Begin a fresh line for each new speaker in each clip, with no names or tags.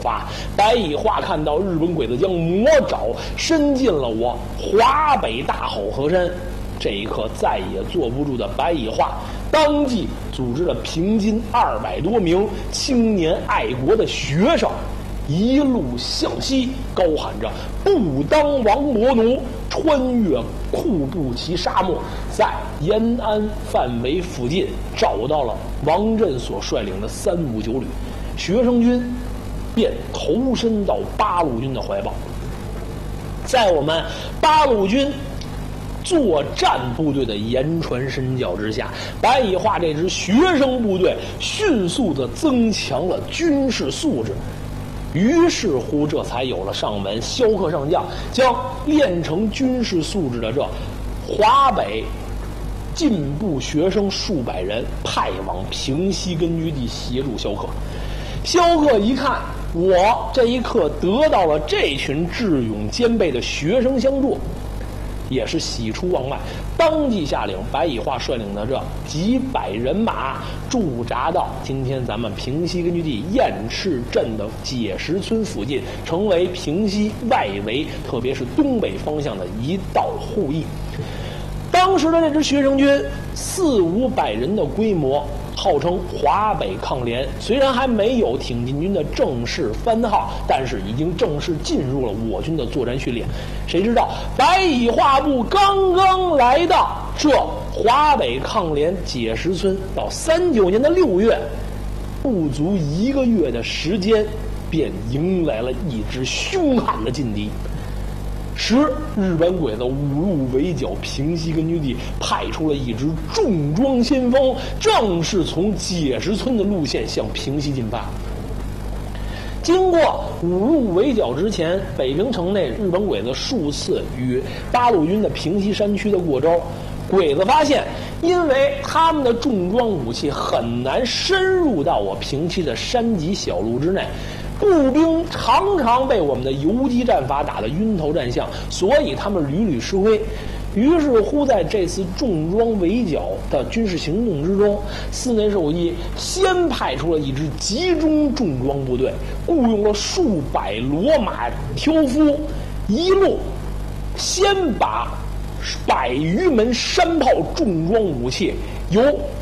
华。白乙华看到日本鬼子将魔爪伸进了我华北大好河山，这一刻再也坐不住的白乙华当即组织了平津200多名青年爱国的学生，一路向西，高喊着不当亡国奴，穿越库布齐沙漠，在延安范围附近找到了王震所率领的359旅，学生军便投身到八路军的怀抱。在我们八路军作战部队的言传身教之下，白乙华这支学生部队迅速地增强了军事素质。于是乎，这才有了上文萧克上将将练成军事素质的这华北进步学生数百人派往平西根据地协助萧克。萧克一看，我这一刻得到了这群智勇兼备的学生相助，也是喜出望外，当即下令白乙华率领的这几百人马驻扎到今天咱们平西根据地雁翅镇的解石村附近，成为平西外围特别是东北方向的一道护翼。当时的这支学生军400-500人的规模，号称华北抗联，虽然还没有挺进军的正式番号，但是已经正式进入了我军的作战训练。谁知道白乙华部刚刚来到这华北抗联解石村，到39年的6月，不足1个月的时间，便迎来了一支凶悍的劲敌。时日本鬼子误入围剿平西根据地，派出了一支重装先锋，正是从解石村的路线向平西进发。经过误入围剿之前，北平城内日本鬼子数次与八路军的平西山区的过招，鬼子发现，因为他们的重装武器很难深入到我平西的山脊小路之内，步兵常常被我们的游击战法打得晕头转向，所以他们屡屡失挥。于是乎，在这次重装围剿的军事行动之中，寺内寿一先派出了一支集中重装部队，雇佣了数百骡马挑夫，一路先把100余门山炮重装武器由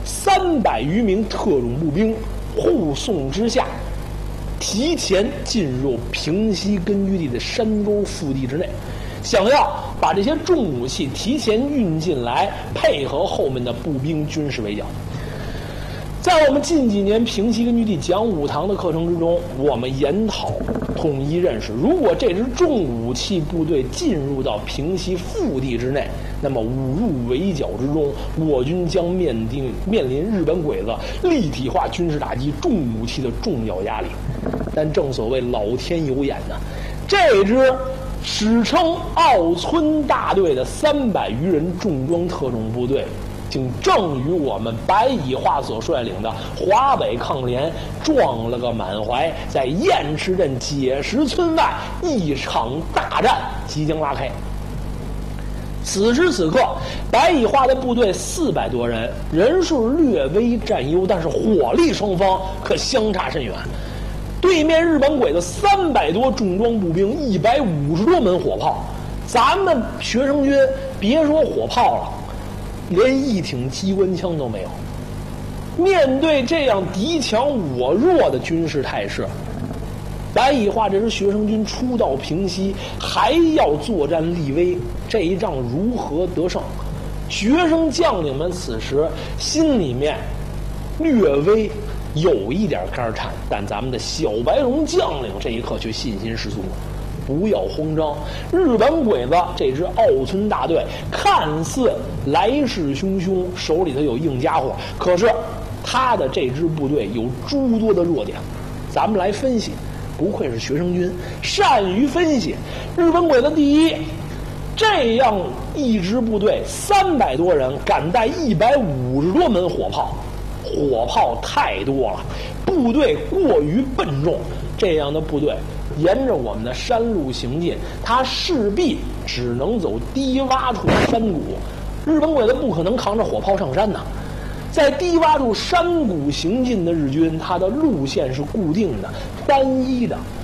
300余名特种步兵护送之下，提前进入平西根据地的山沟腹地之内，想要把这些重武器提前运进来，配合后面的步兵军事围剿。在我们近几年平西根据地讲武堂的课程之中，我们研讨统一认识，如果这支重武器部队进入到平西腹地之内，那么误入围剿之中，我军将面临日本鬼子立体化军事打击重武器的重要压力。但正所谓老天有眼呐，这支史称奥村大队的300余人重装特种部队，竟正与我们白乙华所率领的华北抗联撞了个满怀，在雁翅镇解石村外一场大战即将拉开。此时此刻，白乙华的部队400多人，人数略微占优，但是火力双方可相差甚远。对面日本鬼子300多重装步兵，150多门火炮，咱们学生军别说火炮了，连一挺机关枪都没有。面对这样敌强我弱的军事态势，白乙华这支学生军初到平西，还要作战立威，这一仗如何得胜？学生将领们此时心里面略微有一点肝颤，但咱们的小白龙将领这一刻却信心十足。不要慌张，日本鬼子这支奥村大队看似来势汹汹，手里头有硬家伙，可是他的这支部队有诸多的弱点，咱们来分析。不愧是学生军，善于分析。日本鬼子第一，这样一支部队300多人，敢带150多门火炮，火炮太多了，部队过于笨重，这样的部队沿着我们的山路行进，他势必只能走低洼处山谷，日本鬼子不可能扛着火炮上山呐。在低洼处山谷行进的日军，它的路线是固定的、单一的，